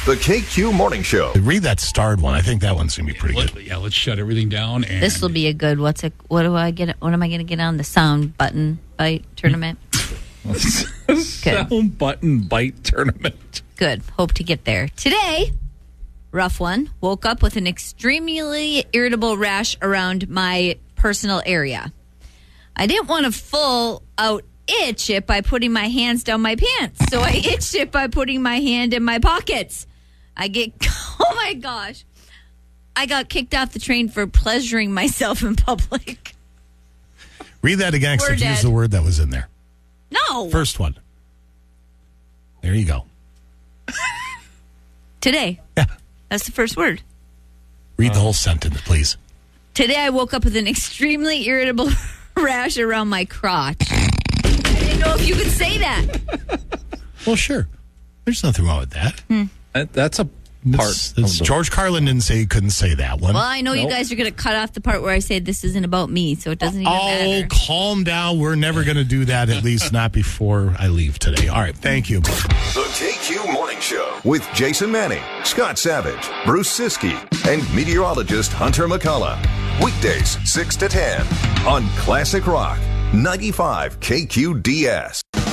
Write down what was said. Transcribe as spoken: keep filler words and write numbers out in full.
The K Q Morning Show. Read that starred one. I think that one's going to be pretty Let, good. yeah, let's shut everything down. And This will be a good. What's it? What do I get? What am I going to get on the sound button bite tournament? sound button bite tournament. Good. Hope to get there today. Rough one. Woke up with an extremely irritable rash around my personal area. I didn't want to full out itch it by putting my hands down my pants, so I itched it by putting my hand in my pockets. I get, oh my gosh, I got kicked off the train for pleasuring myself in public. Read that again, We're except use dead. the word that was in there. No. First one. There you go. Today. Yeah. That's the first word. Read the whole sentence, please. Today I woke up with an extremely irritable rash around my crotch. I didn't know if you could say that. Well, sure. There's nothing wrong with that. Hmm. That, that's a part. That's- that's- of the- George Carlin didn't say he couldn't say that one. Well, I know you Nope. guys are going to cut off the part where I say this isn't about me, so it doesn't even Oh, matter. calm down. We're never going to do that, at least not before I leave today. All right, thank you. The K Q Morning Show with Jason Manning, Scott Savage, Bruce Siskey, and meteorologist Hunter McCullough. Weekdays, six to ten on Classic Rock, ninety-five K Q D S.